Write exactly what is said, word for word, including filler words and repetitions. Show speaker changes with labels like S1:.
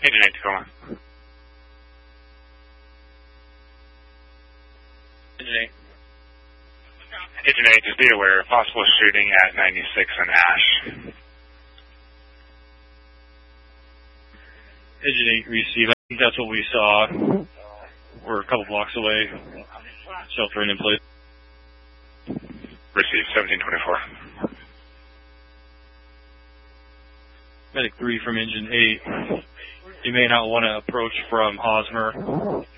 S1: Agent eight Tacoma. Agent eight. Agent eight, just be aware, possible shooting at ninety-six and Ash.
S2: Agent eight, receive. I think that's what we saw. We're a couple blocks away. Sheltering in place.
S1: Receive, seventeen twenty-four.
S2: Medic three from Engine eight. You may not want to approach from Hosmer.